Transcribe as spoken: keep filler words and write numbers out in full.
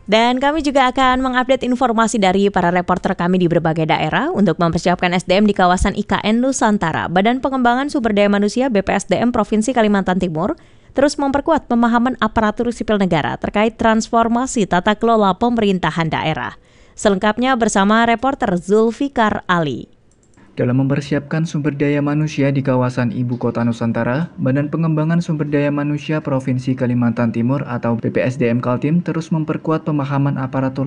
Dan kami juga akan mengupdate informasi dari para reporter kami di berbagai daerah untuk mempersiapkan S D M di kawasan I K N Nusantara. Badan Pengembangan Sumber Daya Manusia B P S D M Provinsi Kalimantan Timur terus memperkuat pemahaman aparatur sipil negara terkait transformasi tata kelola pemerintahan daerah. Selengkapnya bersama reporter Zulfikar Ali. Dalam mempersiapkan sumber daya manusia di kawasan Ibu Kota Nusantara, Badan Pengembangan Sumber Daya Manusia Provinsi Kalimantan Timur atau B P S D M Kaltim terus memperkuat pemahaman aparatur